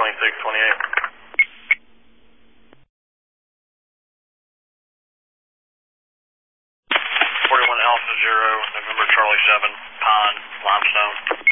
2628. 41 Alpha 0, November Charlie 7, Pine, Limestone.